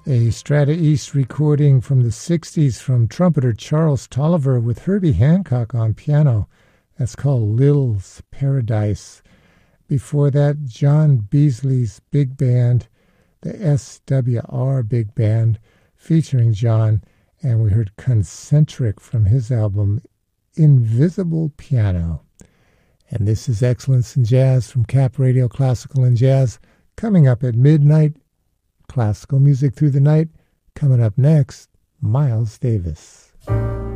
A Strata East recording from the 60s from trumpeter Charles Tolliver with Herbie Hancock on piano. That's called Lil's Paradise. Before that, John Beasley's Big Band, the SWR Big Band, featuring John, and we heard Concentric from his album Invisible Piano. And this is Excellence in Jazz from Cap Radio Classical and Jazz, coming up at midnight. Classical music through the night. Coming up next, Miles Davis.